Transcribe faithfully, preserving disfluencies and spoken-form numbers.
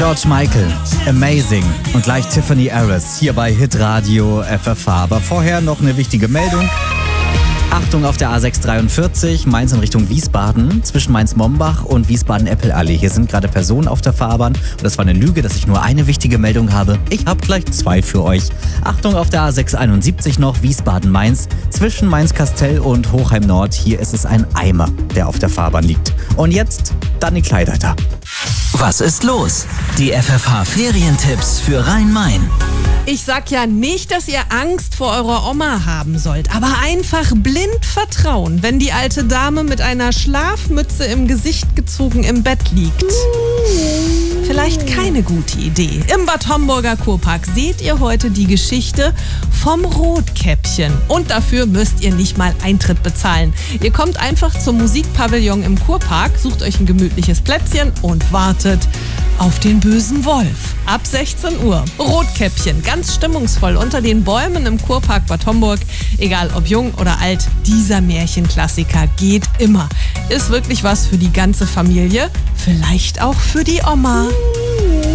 George Michael, Amazing und gleich Tiffany Harris hier bei Hitradio F F H. Aber vorher noch eine wichtige Meldung. Achtung auf der A sechs dreiundvierzig, Mainz in Richtung Wiesbaden, zwischen Mainz-Mombach und Wiesbaden-Eppel-Allee. Hier sind gerade Personen auf der Fahrbahn und das war eine Lüge, dass ich nur eine wichtige Meldung habe. Ich habe gleich zwei für euch. Achtung auf der A sechs einundsiebzig noch, Wiesbaden-Mainz, zwischen Mainz-Kastell und Hochheim-Nord. Hier ist es ein Eimer, der auf der Fahrbahn liegt. Und jetzt Dani Kleideiter. Was ist los? Die F F H-Ferientipps für Rhein-Main. Ich sag ja nicht, dass ihr Angst vor eurer Oma haben sollt, aber einfach blind vertrauen, wenn die alte Dame mit einer Schlafmütze im Gesicht gezogen im Bett liegt. Vielleicht keine gute Idee. Im Bad Homburger Kurpark seht ihr heute die Geschichte vom Rotkäppchen. Und dafür müsst ihr nicht mal Eintritt bezahlen. Ihr kommt einfach zum Musikpavillon im Kurpark, sucht euch ein gemütliches Plätzchen und wartet auf den bösen Wolf. Ab sechzehn Uhr. Rotkäppchen, ganz stimmungsvoll unter den Bäumen im Kurpark Bad Homburg. Egal ob jung oder alt, dieser Märchenklassiker geht immer. Ist wirklich was für die ganze Familie, vielleicht auch für die Oma.